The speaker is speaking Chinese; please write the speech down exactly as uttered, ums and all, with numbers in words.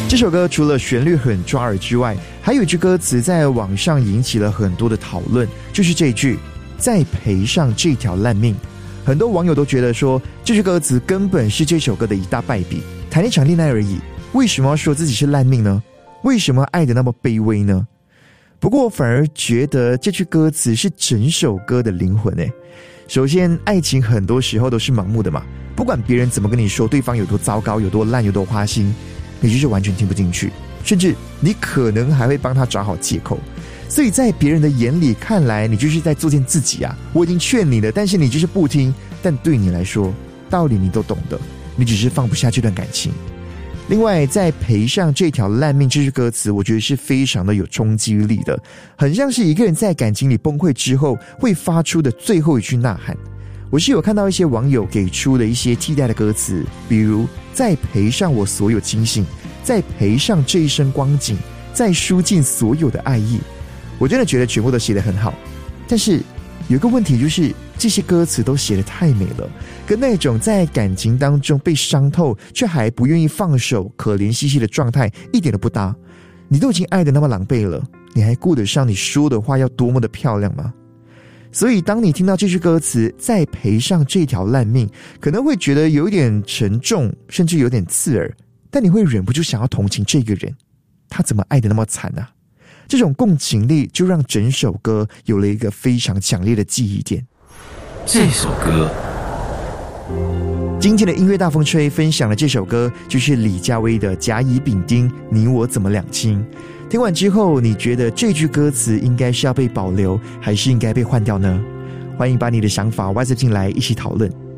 这首歌除了旋律很抓耳之外，还有一句歌词在网上引起了很多的讨论，就是这一句再赔上这条烂命。很多网友都觉得说，这句歌词根本是这首歌的一大败笔，谈一场恋爱而已，为什么要说自己是烂命呢？为什么爱得那么卑微呢？不过我反而觉得这句歌词是整首歌的灵魂耶。首先，爱情很多时候都是盲目的嘛，不管别人怎么跟你说对方有多糟糕，有多烂，有多花心，你就是完全听不进去，甚至你可能还会帮他找好借口。所以在别人的眼里看来，你就是在作践自己啊！我已经劝你了，但是你就是不听。但对你来说，道理你都懂得，你只是放不下这段感情。另外，再赔上这条烂命这句歌词，我觉得是非常的有冲击力的，很像是一个人在感情里崩溃之后会发出的最后一句呐喊。我是有看到一些网友给出了一些替代的歌词，比如再赔上我所有惊醒，再赔上这一生光景，再输尽所有的爱意。我真的觉得全部都写得很好，但是有一个问题，就是这些歌词都写得太美了，跟那种在感情当中被伤透却还不愿意放手可怜兮兮的状态一点都不搭。你都已经爱得那么狼狈了，你还顾得上你说的话要多么的漂亮吗？所以当你听到这句歌词再赔上这条烂命，可能会觉得有一点沉重，甚至有点刺耳，但你会忍不住想要同情这个人，他怎么爱得那么惨啊？这种共情力就让整首歌有了一个非常强烈的记忆点。 这首歌， 今天的音乐大风吹分享的这首歌就是李佳薇的《甲乙丙丁你我怎么两清》。听完之后，你觉得这句歌词应该是要被保留，还是应该被换掉呢？欢迎把你的想法挖塞进来一起讨论。